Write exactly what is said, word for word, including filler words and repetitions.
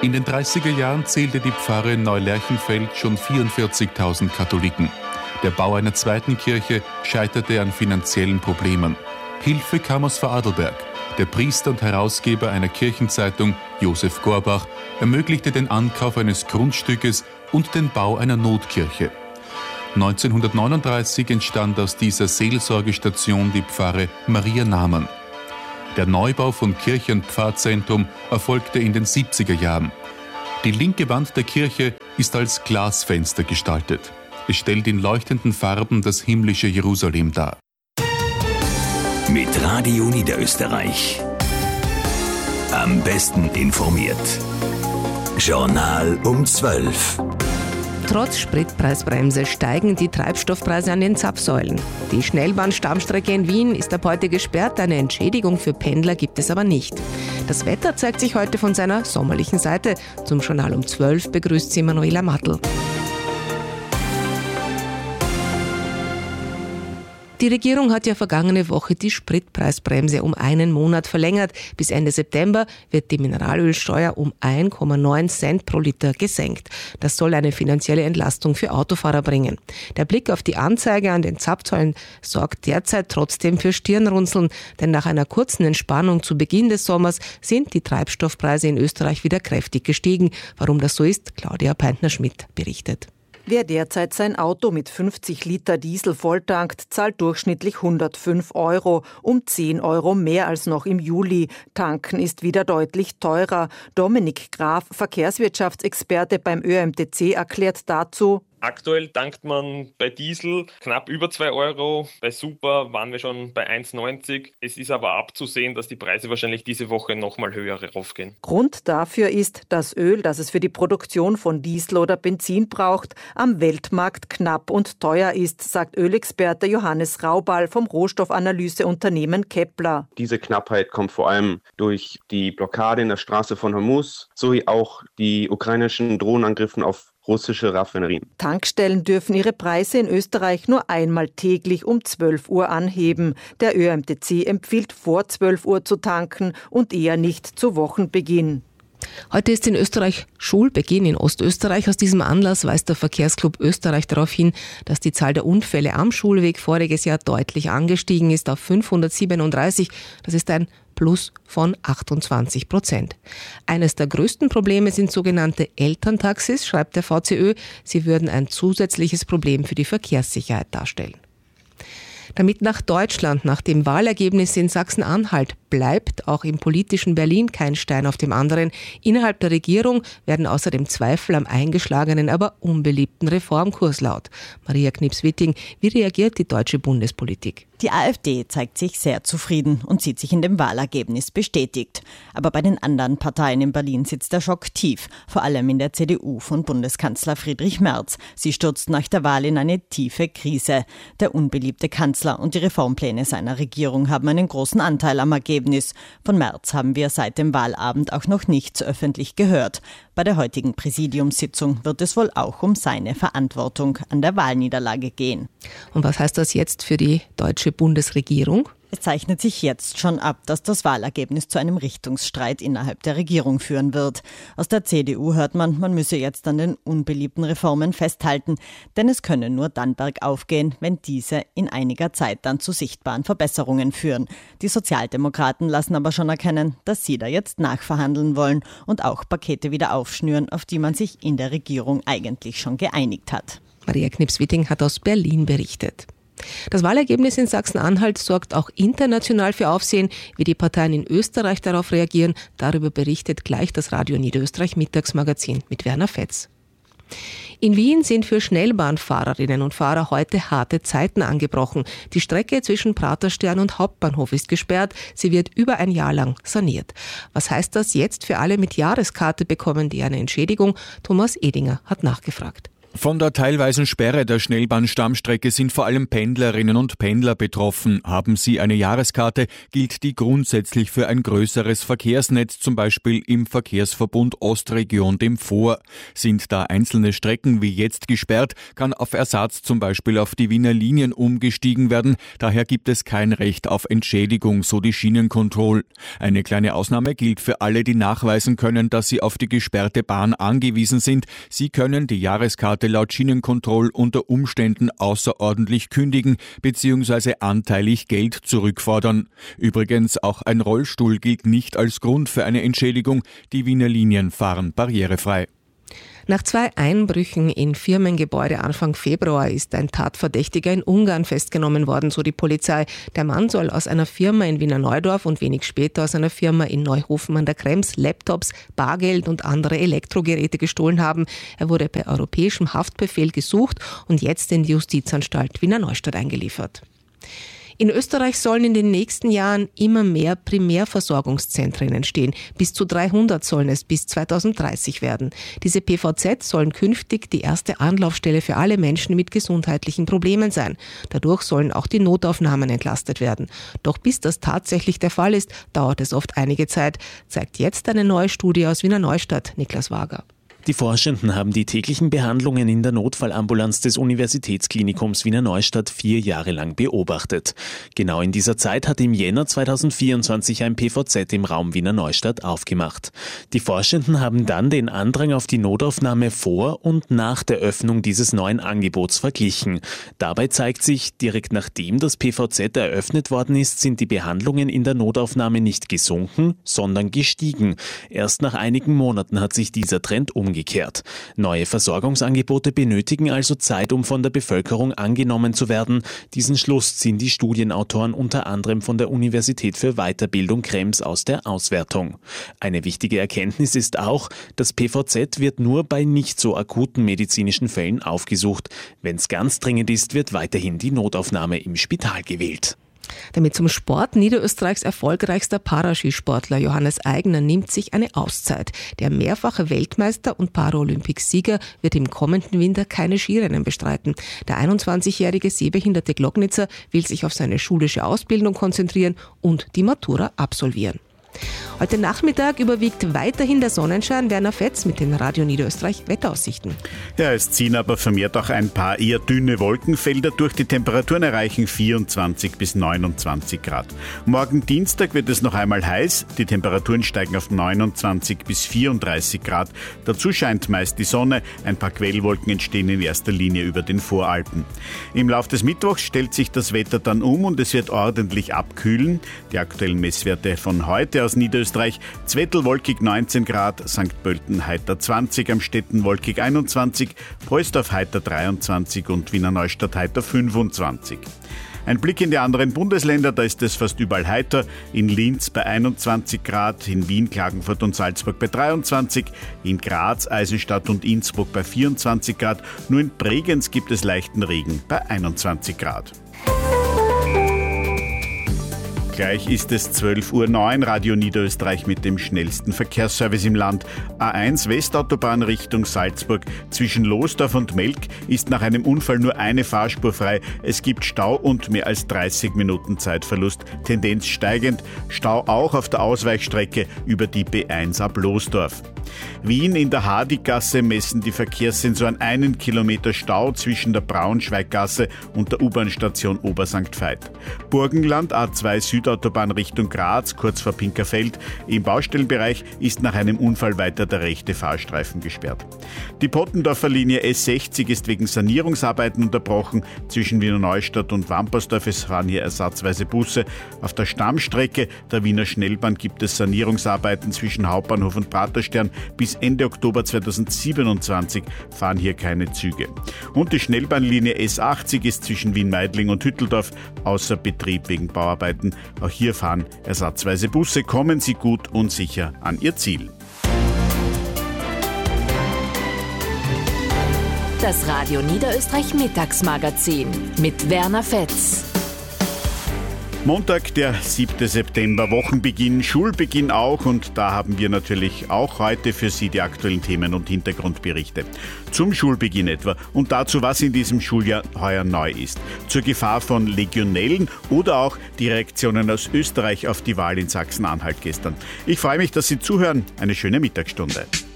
In den dreißiger Jahren zählte die Pfarre Neulerchenfeld schon vierundvierzigtausend Katholiken. Der Bau einer zweiten Kirche scheiterte an finanziellen Problemen. Hilfe kam aus Vorarlberg. Der Priester und Herausgeber einer Kirchenzeitung, Josef Gorbach, ermöglichte den Ankauf eines Grundstückes und den Bau einer Notkirche. neunzehnhundertneununddreißig entstand aus dieser Seelsorgestation die Pfarre Maria Namann. Der Neubau von Kirche und Pfarrzentrum erfolgte in den siebziger Jahren. Die linke Wand der Kirche ist als Glasfenster gestaltet. Es stellt in leuchtenden Farben das himmlische Jerusalem dar. Mit Radio Niederösterreich. Am besten informiert. Journal um zwölf. Trotz Spritpreisbremse steigen die Treibstoffpreise an den Zapfsäulen. Die Schnellbahn-Stammstrecke in Wien ist ab heute gesperrt, eine Entschädigung für Pendler gibt es aber nicht. Das Wetter zeigt sich heute von seiner sommerlichen Seite. Zum Journal um zwölf begrüßt sie Manuela Matl. Die Regierung hat ja vergangene Woche die Spritpreisbremse um einen Monat verlängert. Bis Ende September wird die Mineralölsteuer um eins Komma neun Cent pro Liter gesenkt. Das soll eine finanzielle Entlastung für Autofahrer bringen. Der Blick auf die Anzeige an den Zapfsäulen sorgt derzeit trotzdem für Stirnrunzeln, denn nach einer kurzen Entspannung zu Beginn des Sommers sind die Treibstoffpreise in Österreich wieder kräftig gestiegen. Warum das so ist, Claudia Peintner-Schmidt berichtet. Wer derzeit sein Auto mit fünfzig Liter Diesel volltankt, zahlt durchschnittlich hundertfünf Euro, um zehn Euro mehr als noch im Juli. Tanken ist wieder deutlich teurer. Dominik Graf, Verkehrswirtschaftsexperte beim Ö M T C, erklärt dazu: Aktuell tankt man bei Diesel knapp über zwei Euro, bei Super waren wir schon bei eins neunzig. Es ist aber abzusehen, dass die Preise wahrscheinlich diese Woche nochmal höher raufgehen. Grund dafür ist, dass Öl, das es für die Produktion von Diesel oder Benzin braucht, am Weltmarkt knapp und teuer ist, sagt Ölexperte Johannes Raubal vom Rohstoffanalyseunternehmen Kepler. Diese Knappheit kommt vor allem durch die Blockade in der Straße von Hormuz sowie auch die ukrainischen Drohnenangriffen auf russische Raffinerien. Tankstellen dürfen ihre Preise in Österreich nur einmal täglich um zwölf Uhr anheben. Der Ö M T C empfiehlt vor zwölf Uhr zu tanken und eher nicht zu Wochenbeginn. Heute ist in Österreich Schulbeginn in Ostösterreich. Aus diesem Anlass weist der Verkehrsclub Österreich darauf hin, dass die Zahl der Unfälle am Schulweg voriges Jahr deutlich angestiegen ist auf fünfhundertsiebenunddreißig. Das ist ein Plus von achtundzwanzig Prozent. Eines der größten Probleme sind sogenannte Elterntaxis, schreibt der V C Ö. Sie würden ein zusätzliches Problem für die Verkehrssicherheit darstellen. Damit nach Deutschland, nach dem Wahlergebnis in Sachsen-Anhalt, bleibt auch im politischen Berlin kein Stein auf dem anderen. Innerhalb der Regierung werden außerdem Zweifel am eingeschlagenen, aber unbeliebten Reformkurs laut. Maria Knips-Witting, wie reagiert die deutsche Bundespolitik? Die AfD zeigt sich sehr zufrieden und sieht sich in dem Wahlergebnis bestätigt. Aber bei den anderen Parteien in Berlin sitzt der Schock tief, vor allem in der C D U von Bundeskanzler Friedrich Merz. Sie stürzt nach der Wahl in eine tiefe Krise. Der unbeliebte Kanzler und die Reformpläne seiner Regierung haben einen großen Anteil am Ergebnis. Von Merz haben wir seit dem Wahlabend auch noch nichts öffentlich gehört. Bei der heutigen Präsidiumssitzung wird es wohl auch um seine Verantwortung an der Wahlniederlage gehen. Und was heißt das jetzt für die deutsche Bundesregierung? Es zeichnet sich jetzt schon ab, dass das Wahlergebnis zu einem Richtungsstreit innerhalb der Regierung führen wird. Aus der C D U hört man, man müsse jetzt an den unbeliebten Reformen festhalten, denn es könne nur dann bergauf gehen, wenn diese in einiger Zeit dann zu sichtbaren Verbesserungen führen. Die Sozialdemokraten lassen aber schon erkennen, dass sie da jetzt nachverhandeln wollen und auch Pakete wieder aufschnüren, auf die man sich in der Regierung eigentlich schon geeinigt hat. Maria Knips-Witting hat aus Berlin berichtet. Das Wahlergebnis in Sachsen-Anhalt sorgt auch international für Aufsehen. Wie die Parteien in Österreich darauf reagieren, darüber berichtet gleich das Radio Niederösterreich Mittagsmagazin mit Werner Fetz. In Wien sind für Schnellbahnfahrerinnen und Fahrer heute harte Zeiten angebrochen. Die Strecke zwischen Praterstern und Hauptbahnhof ist gesperrt. Sie wird über ein Jahr lang saniert. Was heißt das jetzt für alle mit Jahreskarte? Bekommen die eine Entschädigung? Thomas Edinger hat nachgefragt. Von der teilweisen Sperre der Schnellbahnstammstrecke sind vor allem Pendlerinnen und Pendler betroffen. Haben sie eine Jahreskarte, gilt die grundsätzlich für ein größeres Verkehrsnetz, zum Beispiel im Verkehrsverbund Ostregion, dem V O R. Sind da einzelne Strecken wie jetzt gesperrt, kann auf Ersatz zum Beispiel auf die Wiener Linien umgestiegen werden. Daher gibt es kein Recht auf Entschädigung, so die Schienenkontrolle. Eine kleine Ausnahme gilt für alle, die nachweisen können, dass sie auf die gesperrte Bahn angewiesen sind. Sie können die Jahreskarte laut Schienenkontroll unter Umständen außerordentlich kündigen bzw. anteilig Geld zurückfordern. Übrigens, auch ein Rollstuhl gilt nicht als Grund für eine Entschädigung. Die Wiener Linien fahren barrierefrei. Nach zwei Einbrüchen in Firmengebäude Anfang Februar ist ein Tatverdächtiger in Ungarn festgenommen worden, so die Polizei. Der Mann soll aus einer Firma in Wiener Neudorf und wenig später aus einer Firma in Neuhofen an der Krems Laptops, Bargeld und andere Elektrogeräte gestohlen haben. Er wurde per europäischem Haftbefehl gesucht und jetzt in die Justizanstalt Wiener Neustadt eingeliefert. In Österreich sollen in den nächsten Jahren immer mehr Primärversorgungszentren entstehen. Bis zu dreihundert sollen es bis zweitausenddreißig werden. Diese P V Z sollen künftig die erste Anlaufstelle für alle Menschen mit gesundheitlichen Problemen sein. Dadurch sollen auch die Notaufnahmen entlastet werden. Doch bis das tatsächlich der Fall ist, dauert es oft einige Zeit, zeigt jetzt eine neue Studie aus Wiener Neustadt. Niklas Wager. Die Forschenden haben die täglichen Behandlungen in der Notfallambulanz des Universitätsklinikums Wiener Neustadt vier Jahre lang beobachtet. Genau in dieser Zeit hat im Jänner zweitausendvierundzwanzig ein P V Z im Raum Wiener Neustadt aufgemacht. Die Forschenden haben dann den Andrang auf die Notaufnahme vor und nach der Öffnung dieses neuen Angebots verglichen. Dabei zeigt sich, direkt nachdem das P V Z eröffnet worden ist, sind die Behandlungen in der Notaufnahme nicht gesunken, sondern gestiegen. Erst nach einigen Monaten hat sich dieser Trend umgekehrt. Umgekehrt. Neue Versorgungsangebote benötigen also Zeit, um von der Bevölkerung angenommen zu werden. Diesen Schluss ziehen die Studienautoren unter anderem von der Universität für Weiterbildung Krems aus der Auswertung. Eine wichtige Erkenntnis ist auch, das P V Z wird nur bei nicht so akuten medizinischen Fällen aufgesucht. Wenn es ganz dringend ist, wird weiterhin die Notaufnahme im Spital gewählt. Damit zum Sport. Niederösterreichs erfolgreichster Paraskisportler Johannes Aigner nimmt sich eine Auszeit. Der mehrfache Weltmeister und Paralympicsieger wird im kommenden Winter keine Skirennen bestreiten. Der einundzwanzigjährige sehbehinderte Glognitzer will sich auf seine schulische Ausbildung konzentrieren und die Matura absolvieren. Heute Nachmittag überwiegt weiterhin der Sonnenschein. Werner Fetz mit den Radio Niederösterreich Wetteraussichten. Ja, es ziehen aber vermehrt auch ein paar eher dünne Wolkenfelder durch. Die Temperaturen erreichen vierundzwanzig bis neunundzwanzig Grad. Morgen Dienstag wird es noch einmal heiß. Die Temperaturen steigen auf neunundzwanzig bis vierunddreißig Grad. Dazu scheint meist die Sonne. Ein paar Quellwolken entstehen in erster Linie über den Voralpen. Im Laufe des Mittwochs stellt sich das Wetter dann um und es wird ordentlich abkühlen. Die aktuellen Messwerte von heute aus Niederösterreich: Zwettl wolkig neunzehn Grad, Sankt Pölten heiter zwanzig, Amstetten wolkig einundzwanzig, Preußdorf heiter dreiundzwanzig und Wiener Neustadt heiter fünfundzwanzig. Ein Blick in die anderen Bundesländer, da ist es fast überall heiter. In Linz bei einundzwanzig Grad, in Wien, Klagenfurt und Salzburg bei dreiundzwanzig, in Graz, Eisenstadt und Innsbruck bei vierundzwanzig Grad. Nur in Bregenz gibt es leichten Regen bei einundzwanzig Grad. Gleich ist es zwölf Uhr neun, Radio Niederösterreich mit dem schnellsten Verkehrsservice im Land. A eins Westautobahn Richtung Salzburg. Zwischen Losdorf und Melk ist nach einem Unfall nur eine Fahrspur frei. Es gibt Stau und mehr als dreißig Minuten Zeitverlust. Tendenz steigend. Stau auch auf der Ausweichstrecke über die B eins ab Losdorf. Wien in der Hardiggasse messen die Verkehrssensoren einen Kilometer Stau zwischen der Braunschweiggasse und der U-Bahn-Station Obersankt Veit. Burgenland A zwei Südautobahn Richtung Graz, kurz vor Pinkerfeld. Im Baustellenbereich ist nach einem Unfall weiter der rechte Fahrstreifen gesperrt. Die Pottendorfer Linie S sechzig ist wegen Sanierungsarbeiten unterbrochen. Zwischen Wiener Neustadt und Wampersdorf es fahren hier ersatzweise Busse. Auf der Stammstrecke der Wiener Schnellbahn gibt es Sanierungsarbeiten zwischen Hauptbahnhof und Praterstern. Bis Ende Oktober zweitausendsiebenundzwanzig fahren hier keine Züge. Und die Schnellbahnlinie S achtzig ist zwischen Wien-Meidling und Hütteldorf außer Betrieb wegen Bauarbeiten. Auch hier fahren ersatzweise Busse. Kommen Sie gut und sicher an Ihr Ziel. Das Radio Niederösterreich Mittagsmagazin mit Werner Fetz. Montag, der siebte September, Wochenbeginn, Schulbeginn auch und da haben wir natürlich auch heute für Sie die aktuellen Themen und Hintergrundberichte. Zum Schulbeginn etwa und dazu, was in diesem Schuljahr heuer neu ist. Zur Gefahr von Legionellen oder auch die Reaktionen aus Österreich auf die Wahl in Sachsen-Anhalt gestern. Ich freue mich, dass Sie zuhören. Eine schöne Mittagsstunde.